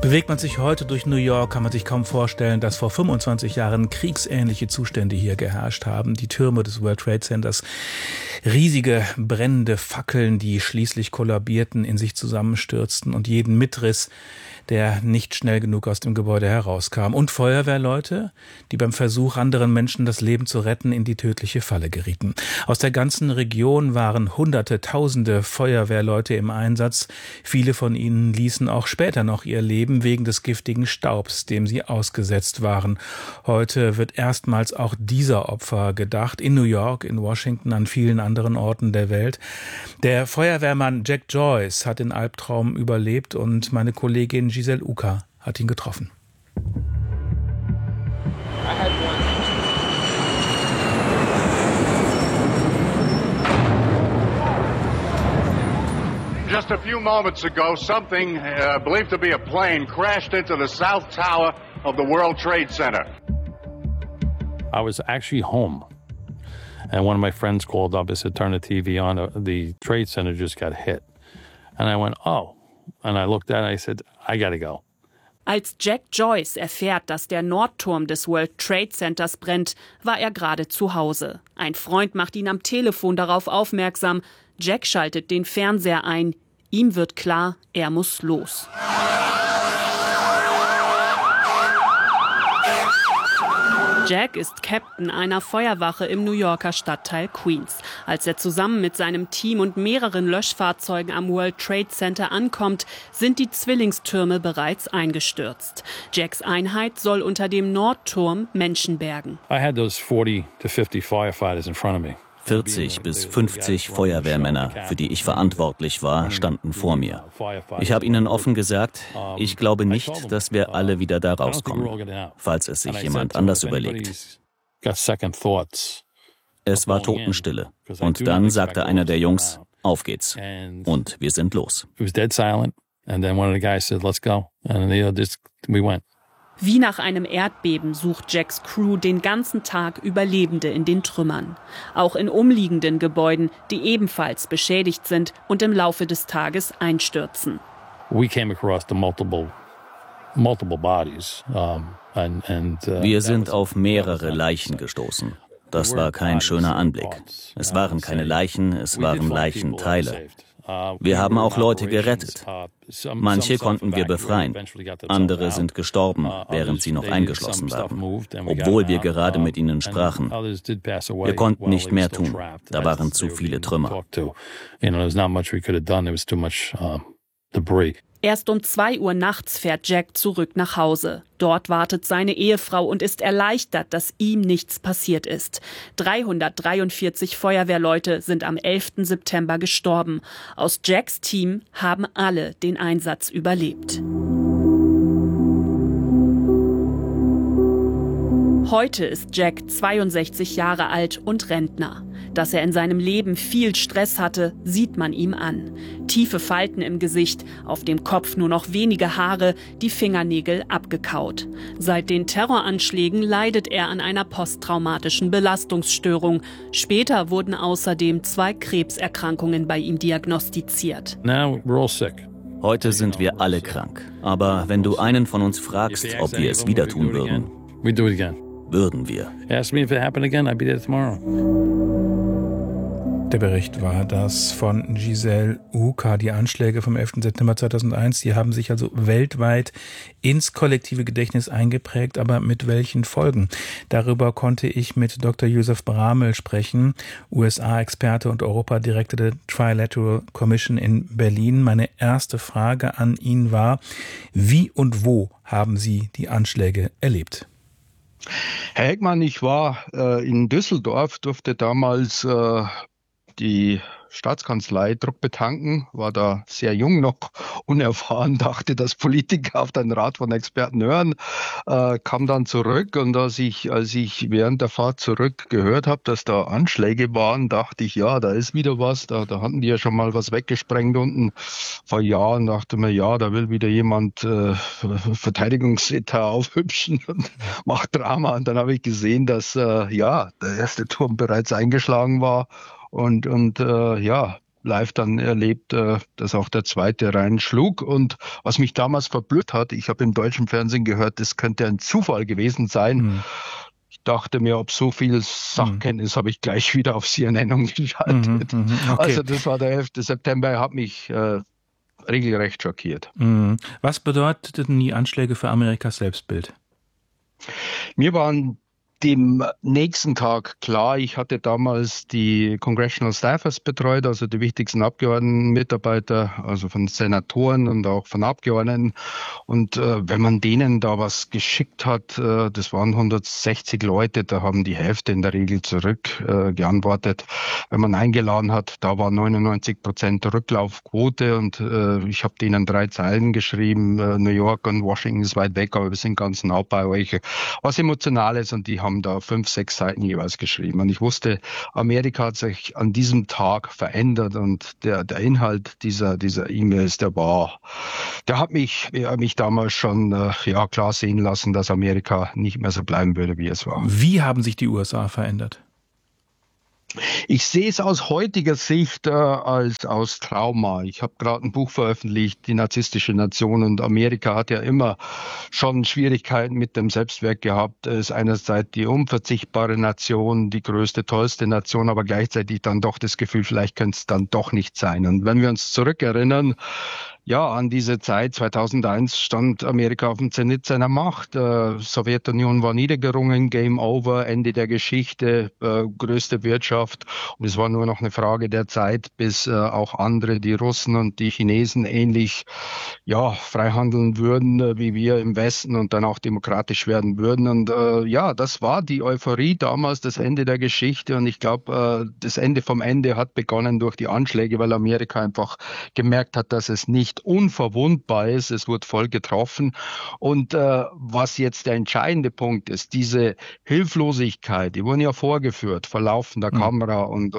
Bewegt man sich heute durch New York, kann man sich kaum vorstellen, dass vor 25 Jahren kriegsähnliche Zustände hier geherrscht haben. Die Türme des World Trade Centers, riesige brennende Fackeln, die schließlich kollabierten, in sich zusammenstürzten und jeden Mitriss, der nicht schnell genug aus dem Gebäude herauskam. Und Feuerwehrleute, die beim Versuch, anderen Menschen das Leben zu retten, in die tödliche Falle gerieten. Aus der ganzen Region waren Hunderte, Tausende Feuerwehrleute im Einsatz. Viele von ihnen ließen auch später noch ihr Leben wegen des giftigen Staubs, dem sie ausgesetzt waren. Heute wird erstmals auch dieser Opfer gedacht, in New York, in Washington, an vielen anderen Orten der Welt. Der Feuerwehrmann Jack Joyce hat den Albtraum überlebt und meine Kollegin Giselle Uka hat ihn getroffen. Just a few moments ago, something believed to be a plane crashed into the south tower of the World Trade Center. I was actually home, and one of my friends called up and said, "Turn the TV on. The Trade Center just got hit." And I went, "Oh." And I looked at it and I said, "I gotta go." Als Jack Joyce erfährt, dass der Nordturm des World Trade Centers brennt, war er gerade zu Hause. Ein Freund macht ihn am Telefon darauf aufmerksam. Jack schaltet den Fernseher ein. Ihm wird klar, er muss los. Jack ist Captain einer Feuerwache im New Yorker Stadtteil Queens. Als er zusammen mit seinem Team und mehreren Löschfahrzeugen am World Trade Center ankommt, sind die Zwillingstürme bereits eingestürzt. Jacks Einheit soll unter dem Nordturm Menschen bergen. I had those 40 to 50 firefighters in front of me. 40 bis 50 Feuerwehrmänner, für die ich verantwortlich war, standen vor mir. Ich habe ihnen offen gesagt, ich glaube nicht, dass wir alle wieder da rauskommen, falls es sich jemand anders überlegt. Es war Totenstille. Und dann sagte einer der Jungs, auf geht's. Und wir sind los. Wie nach einem Erdbeben sucht Jacks Crew den ganzen Tag Überlebende in den Trümmern. Auch in umliegenden Gebäuden, die ebenfalls beschädigt sind und im Laufe des Tages einstürzen. We came across the multiple bodies. Wir sind auf mehrere Leichen gestoßen. Das war kein schöner Anblick. Es waren keine Leichen, es waren Leichenteile. Wir haben auch Leute gerettet. Manche konnten wir befreien. Andere sind gestorben, während sie noch eingeschlossen waren, obwohl wir gerade mit ihnen sprachen. Wir konnten nicht mehr tun. Da waren zu viele Trümmer. Erst um 2 Uhr nachts fährt Jack zurück nach Hause. Dort wartet seine Ehefrau und ist erleichtert, dass ihm nichts passiert ist. 343 Feuerwehrleute sind am 11. September gestorben. Aus Jacks Team haben alle den Einsatz überlebt. Heute ist Jack 62 Jahre alt und Rentner. Dass er in seinem Leben viel Stress hatte, sieht man ihm an. Tiefe Falten im Gesicht, auf dem Kopf nur noch wenige Haare, die Fingernägel abgekaut. Seit den Terroranschlägen leidet er an einer posttraumatischen Belastungsstörung. Später wurden außerdem 2 Krebserkrankungen bei ihm diagnostiziert. Now we're all sick. Heute sind wir alle krank. Aber wenn du einen von uns fragst, ob wir es wieder tun würden, We do it again. Würden wir. Ask me if it happened again, I'd be there tomorrow. Der Bericht war das von Giselle Uka. Die Anschläge vom 11. September 2001, die haben sich also weltweit ins kollektive Gedächtnis eingeprägt, aber mit welchen Folgen? Darüber konnte ich mit Dr. Josef Bramel sprechen, USA-Experte und Europadirektor der Trilateral Commission in Berlin. Meine erste Frage an ihn war, wie und wo haben Sie die Anschläge erlebt? Herr Heckmann, ich war in Düsseldorf, durfte damals die Staatskanzlei Druck betanken, war da sehr jung noch, unerfahren, dachte, dass Politiker auf den Rat von Experten hören, kam dann zurück und als ich während der Fahrt zurück gehört habe, dass da Anschläge waren, dachte ich, ja, da ist wieder was, da hatten die ja schon mal was weggesprengt unten vor Jahren, dachte mir, ja, da will wieder jemand Verteidigungsetat aufhübschen und macht Drama und dann habe ich gesehen, dass der erste Turm bereits eingeschlagen war. Und live dann erlebt, dass auch der zweite reinschlug. Und was mich damals verblüfft hat, ich habe im deutschen Fernsehen gehört, das könnte ein Zufall gewesen sein. Ich dachte mir, ob so viel Sachkenntnis, habe ich gleich wieder auf CNN umgeschaltet. Okay. Also das war der 11. September, hat mich regelrecht schockiert. Was bedeuteten die Anschläge für Amerikas Selbstbild? Mir waren dem nächsten Tag klar, ich hatte damals die Congressional Staffers betreut, also die wichtigsten Abgeordnetenmitarbeiter, also von Senatoren und auch von Abgeordneten. Und wenn man denen da was geschickt hat, das waren 160 Leute, da haben die Hälfte in der Regel zurück geantwortet. Wenn man eingeladen hat, da war 99% Rücklaufquote und ich habe denen 3 Zeilen geschrieben, New York und Washington ist weit weg, aber wir sind ganz nah bei euch. Was Emotionales, und die haben da 5, 6 Seiten jeweils geschrieben. Und ich wusste, Amerika hat sich an diesem Tag verändert und der Inhalt dieser E-Mails, der hat mich damals schon klar sehen lassen, dass Amerika nicht mehr so bleiben würde, wie es war. Wie haben sich die USA verändert? Ich sehe es aus heutiger Sicht als aus Trauma. Ich habe gerade ein Buch veröffentlicht, Die narzisstische Nation, und Amerika hat ja immer schon Schwierigkeiten mit dem Selbstwert gehabt. Es ist einerseits die unverzichtbare Nation, die größte, tollste Nation, aber gleichzeitig dann doch das Gefühl, vielleicht könnte es dann doch nicht sein. Und wenn wir uns zurückerinnern, an diese Zeit, 2001, stand Amerika auf dem Zenit seiner Macht. Sowjetunion war niedergerungen, Game Over, Ende der Geschichte, größte Wirtschaft. Und es war nur noch eine Frage der Zeit, bis auch andere, die Russen und die Chinesen, ähnlich frei handeln würden, wie wir im Westen, und dann auch demokratisch werden würden. Und das war die Euphorie damals, das Ende der Geschichte. Und ich glaube, das Ende vom Ende hat begonnen durch die Anschläge, weil Amerika einfach gemerkt hat, dass es nicht unverwundbar ist. Es wurde voll getroffen. Und was jetzt der entscheidende Punkt ist, diese Hilflosigkeit, die wurden ja vorgeführt vor laufender Kamera und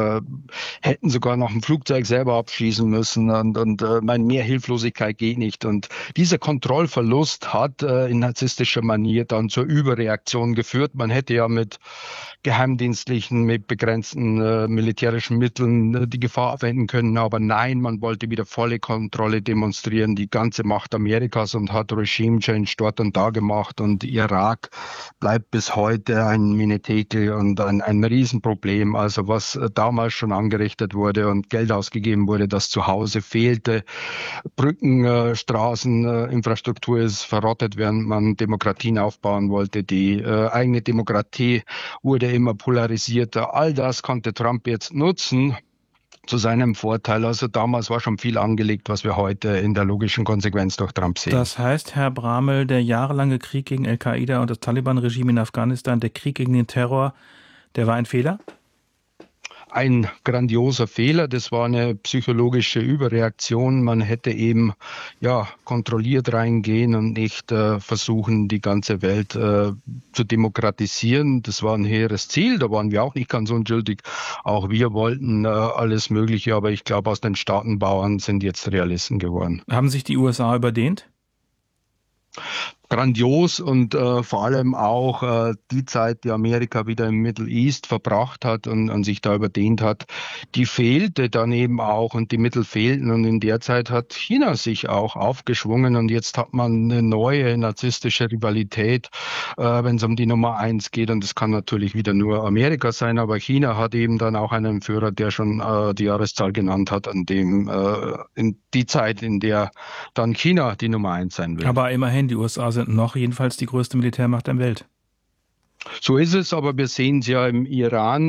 hätten sogar noch ein Flugzeug selber abschießen müssen. Und mehr Hilflosigkeit geht nicht. Und dieser Kontrollverlust hat in narzisstischer Manier dann zur Überreaktion geführt. Man hätte ja mit geheimdienstlichen, mit begrenzten militärischen Mitteln die Gefahr abwenden können. Aber nein, man wollte wieder volle Kontrolle demonstrieren, die ganze Macht Amerikas, und hat Regime Change dort und da gemacht. Und Irak bleibt bis heute ein Minetekel und ein Riesenproblem. Also was damals schon angerichtet wurde und Geld ausgegeben wurde, das zu Hause fehlte. Brücken, Straßen, Infrastruktur ist verrottet, während man Demokratien aufbauen wollte. Die eigene Demokratie wurde immer polarisierter. All das konnte Trump jetzt nutzen zu seinem Vorteil. Also damals war schon viel angelegt, was wir heute in der logischen Konsequenz durch Trump sehen. Das heißt, Herr Bramel, der jahrelange Krieg gegen Al-Qaida und das Taliban-Regime in Afghanistan, der Krieg gegen den Terror, der war ein Fehler? Ein grandioser Fehler. Das war eine psychologische Überreaktion. Man hätte eben kontrolliert reingehen und nicht versuchen, die ganze Welt zu demokratisieren. Das war ein hehres Ziel. Da waren wir auch nicht ganz unschuldig. Auch wir wollten alles Mögliche. Aber ich glaube, aus den Staatenbauern sind jetzt Realisten geworden. Haben sich die USA überdehnt? Grandios, und vor allem auch die Zeit, die Amerika wieder im Middle East verbracht hat und sich da überdehnt hat, die fehlte dann eben auch, und die Mittel fehlten, und in der Zeit hat China sich auch aufgeschwungen, und jetzt hat man eine neue narzisstische Rivalität, wenn es um die Nummer 1 geht, und das kann natürlich wieder nur Amerika sein, aber China hat eben dann auch einen Führer, der schon die Jahreszahl genannt hat, an dem in die Zeit, in der dann China die Nummer 1 sein wird. Aber immerhin, die USA sind noch jedenfalls die größte Militärmacht der Welt. So ist es, aber wir sehen es ja im Iran,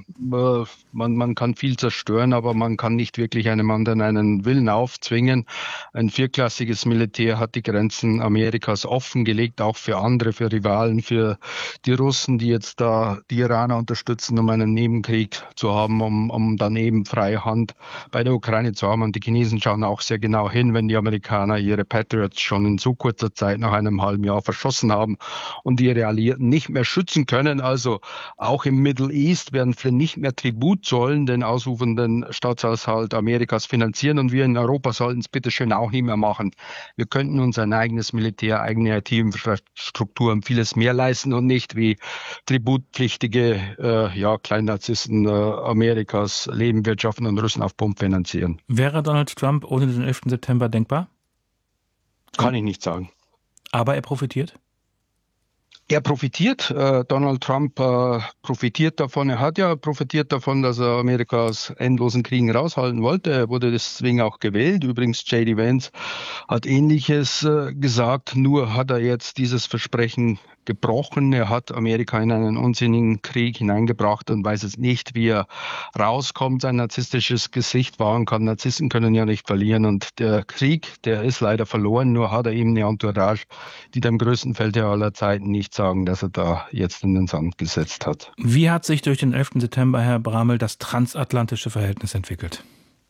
man kann viel zerstören, aber man kann nicht wirklich einem anderen einen Willen aufzwingen. Ein vierklassiges Militär hat die Grenzen Amerikas offengelegt, auch für andere, für Rivalen, für die Russen, die jetzt da die Iraner unterstützen, um einen Nebenkrieg zu haben, um dann eben freie Hand bei der Ukraine zu haben. Und die Chinesen schauen auch sehr genau hin, wenn die Amerikaner ihre Patriots schon in so kurzer Zeit nach einem halben Jahr verschossen haben und ihre Alliierten nicht mehr schützen schützen können. Also auch im Middle East werden wir nicht mehr Tribut zollen, den ausufernden Staatshaushalt Amerikas finanzieren, und wir in Europa sollten es bitte schön auch nicht mehr machen. Wir könnten uns ein eigenes Militär, eigene IT-Infrastruktur und vieles mehr leisten und nicht wie tributpflichtige Kleinnarzissten Amerikas leben, wirtschaften und Russen auf Pump finanzieren. Wäre Donald Trump ohne den 11. September denkbar? Kann ich nicht sagen. Aber er profitiert? Er profitiert. Donald Trump profitiert davon. Er hat ja profitiert davon, dass er Amerika aus endlosen Kriegen raushalten wollte. Er wurde deswegen auch gewählt. Übrigens, J.D. Vance hat Ähnliches gesagt. Nur hat er jetzt dieses Versprechen gebrochen. Er hat Amerika in einen unsinnigen Krieg hineingebracht und weiß es nicht, wie er rauskommt. Sein narzisstisches Gesicht wahren kann. Narzissten können ja nicht verlieren. Und der Krieg, der ist leider verloren. Nur hat er eben eine Entourage, die dem größten Feldherr aller Zeiten nicht sagen, dass er da jetzt in den Sand gesetzt hat. Wie hat sich durch den 11. September, Herr Bramel, das transatlantische Verhältnis entwickelt?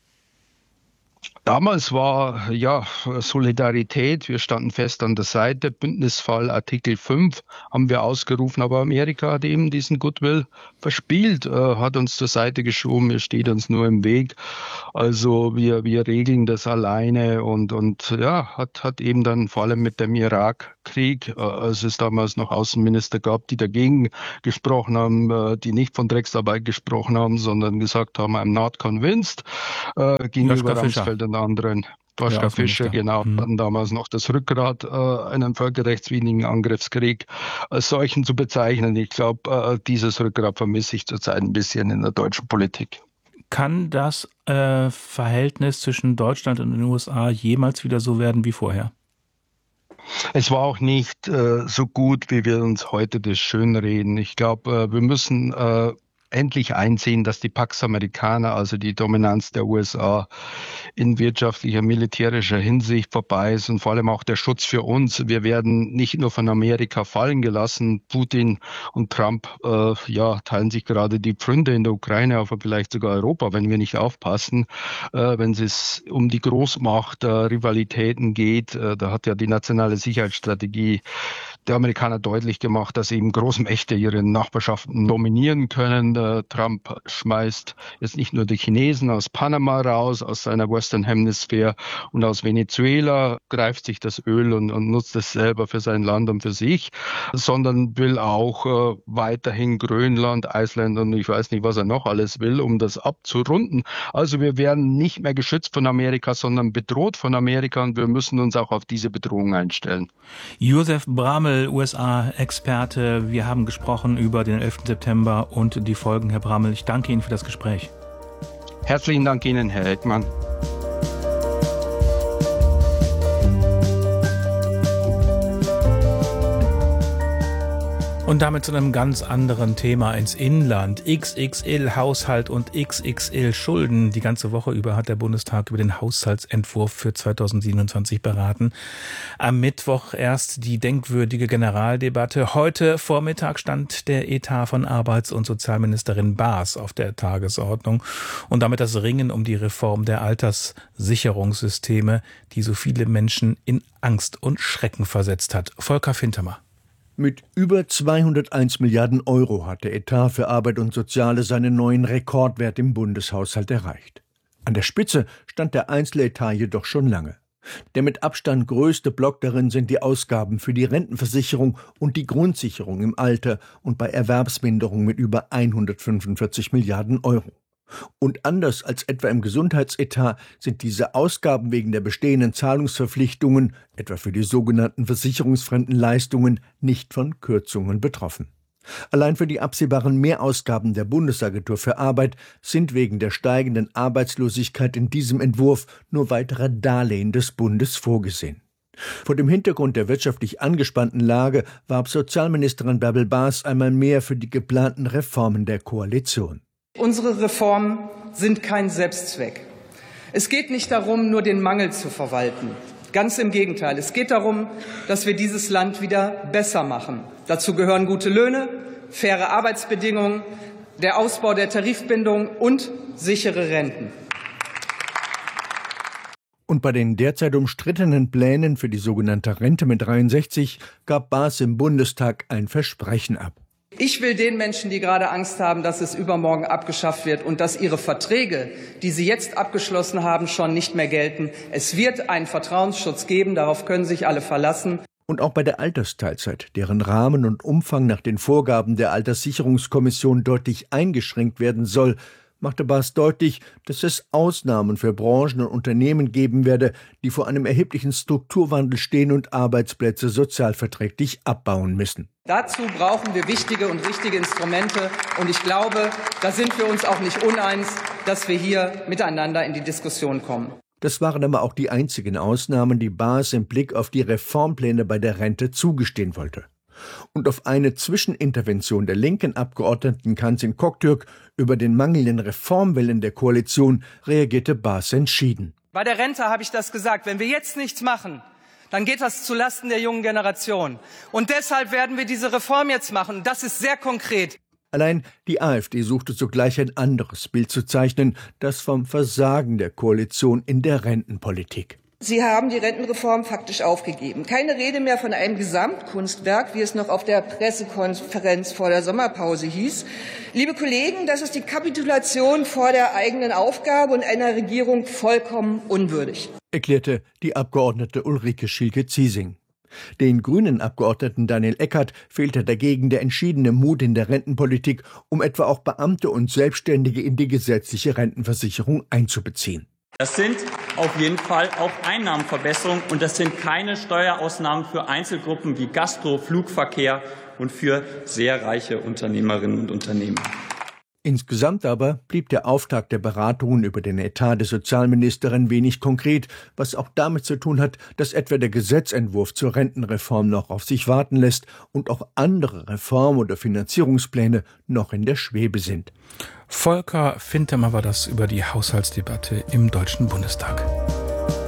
Damals war Solidarität, wir standen fest an der Seite, Bündnisfall Artikel 5 haben wir ausgerufen, aber Amerika hat eben diesen Goodwill verspielt, hat uns zur Seite geschoben, er steht uns nur im Weg. Also wir regeln das alleine und hat eben dann vor allem mit dem Irakkrieg, als es damals noch Außenminister gab, die dagegen gesprochen haben, die nicht von Drecksarbeit gesprochen haben, sondern gesagt haben, I'm not convinced, gegenüber Ramsfeld und anderen. Joschka Fischer, genau, hatten damals noch das Rückgrat, einen völkerrechtswidrigen Angriffskrieg als solchen zu bezeichnen. Ich glaube, dieses Rückgrat vermisse ich zurzeit ein bisschen in der deutschen Politik. Kann das Verhältnis zwischen Deutschland und den USA jemals wieder so werden wie vorher? Es war auch nicht so gut, wie wir uns heute das schönreden. Ich glaube, wir müssen endlich einsehen, dass die Pax Americana, also die Dominanz der USA in wirtschaftlicher, militärischer Hinsicht vorbei ist und vor allem auch der Schutz für uns. Wir werden nicht nur von Amerika fallen gelassen. Putin und Trump teilen sich gerade die Pfründe in der Ukraine, aber vielleicht sogar Europa, wenn wir nicht aufpassen. Wenn es um die Großmacht Rivalitäten geht, da hat ja die nationale Sicherheitsstrategie der Amerikaner deutlich gemacht, dass eben Großmächte ihre Nachbarschaften dominieren können. Trump schmeißt jetzt nicht nur die Chinesen aus Panama raus, aus seiner Western Hemisphere und aus Venezuela, greift sich das Öl und nutzt es selber für sein Land und für sich, sondern will auch weiterhin Grönland, Island und ich weiß nicht, was er noch alles will, um das abzurunden. Also wir werden nicht mehr geschützt von Amerika, sondern bedroht von Amerika und wir müssen uns auch auf diese Bedrohung einstellen. Josef Bramel, USA-Experte, wir haben gesprochen über den 11. September und die Folgen. Herr Bramel, ich danke Ihnen für das Gespräch. Herzlichen Dank Ihnen, Herr Heckmann. Und damit zu einem ganz anderen Thema ins Inland. XXL Haushalt und XXL Schulden. Die ganze Woche über hat der Bundestag über den Haushaltsentwurf für 2027 beraten. Am Mittwoch erst die denkwürdige Generaldebatte. Heute Vormittag stand der Etat von Arbeits- und Sozialministerin Baas auf der Tagesordnung und damit das Ringen um die Reform der Alterssicherungssysteme, die so viele Menschen in Angst und Schrecken versetzt hat. Volker Fintermer. Mit über 201 Milliarden Euro hat der Etat für Arbeit und Soziale seinen neuen Rekordwert im Bundeshaushalt erreicht. An der Spitze stand der Einzeletat jedoch schon lange. Der mit Abstand größte Block darin sind die Ausgaben für die Rentenversicherung und die Grundsicherung im Alter und bei Erwerbsminderung mit über 145 Milliarden Euro. Und anders als etwa im Gesundheitsetat sind diese Ausgaben wegen der bestehenden Zahlungsverpflichtungen, etwa für die sogenannten versicherungsfremden Leistungen, nicht von Kürzungen betroffen. Allein für die absehbaren Mehrausgaben der Bundesagentur für Arbeit sind wegen der steigenden Arbeitslosigkeit in diesem Entwurf nur weitere Darlehen des Bundes vorgesehen. Vor dem Hintergrund der wirtschaftlich angespannten Lage warb Sozialministerin Bärbel Baas einmal mehr für die geplanten Reformen der Koalition. Unsere Reformen sind kein Selbstzweck. Es geht nicht darum, nur den Mangel zu verwalten. Ganz im Gegenteil. Es geht darum, dass wir dieses Land wieder besser machen. Dazu gehören gute Löhne, faire Arbeitsbedingungen, der Ausbau der Tarifbindung und sichere Renten. Und bei den derzeit umstrittenen Plänen für die sogenannte Rente mit 63 gab Baas im Bundestag ein Versprechen ab. Ich will den Menschen, die gerade Angst haben, dass es übermorgen abgeschafft wird und dass ihre Verträge, die sie jetzt abgeschlossen haben, schon nicht mehr gelten. Es wird einen Vertrauensschutz geben, darauf können sich alle verlassen. Und auch bei der Altersteilzeit, deren Rahmen und Umfang nach den Vorgaben der Alterssicherungskommission deutlich eingeschränkt werden soll, machte Baas deutlich, dass es Ausnahmen für Branchen und Unternehmen geben werde, die vor einem erheblichen Strukturwandel stehen und Arbeitsplätze sozialverträglich abbauen müssen. Dazu brauchen wir wichtige und richtige Instrumente. Und ich glaube, da sind wir uns auch nicht uneins, dass wir hier miteinander in die Diskussion kommen. Das waren aber auch die einzigen Ausnahmen, die Baas im Blick auf die Reformpläne bei der Rente zugestehen wollte. Und auf eine Zwischenintervention der linken Abgeordneten Kanzin Koktürk über den mangelnden Reformwillen der Koalition reagierte Baas entschieden. Bei der Rente habe ich das gesagt. Wenn wir jetzt nichts machen, dann geht das zulasten der jungen Generation. Und deshalb werden wir diese Reform jetzt machen. Das ist sehr konkret. Allein die AfD suchte sogleich ein anderes Bild zu zeichnen, das vom Versagen der Koalition in der Rentenpolitik. Sie haben die Rentenreform faktisch aufgegeben. Keine Rede mehr von einem Gesamtkunstwerk, wie es noch auf der Pressekonferenz vor der Sommerpause hieß. Liebe Kollegen, das ist die Kapitulation vor der eigenen Aufgabe und einer Regierung vollkommen unwürdig, erklärte die Abgeordnete Ulrike Schielke-Ziesing. Den grünen Abgeordneten Daniel Eckert fehlte dagegen der entschiedene Mut in der Rentenpolitik, um etwa auch Beamte und Selbstständige in die gesetzliche Rentenversicherung einzubeziehen. Das sind auf jeden Fall auch Einnahmenverbesserungen und das sind keine Steuerausnahmen für Einzelgruppen wie Gastro, Flugverkehr und für sehr reiche Unternehmerinnen und Unternehmer. Insgesamt aber blieb der Auftakt der Beratungen über den Etat der Sozialministerin wenig konkret, was auch damit zu tun hat, dass etwa der Gesetzentwurf zur Rentenreform noch auf sich warten lässt und auch andere Reform- oder Finanzierungspläne noch in der Schwebe sind. Volker Fintermann war das über die Haushaltsdebatte im Deutschen Bundestag.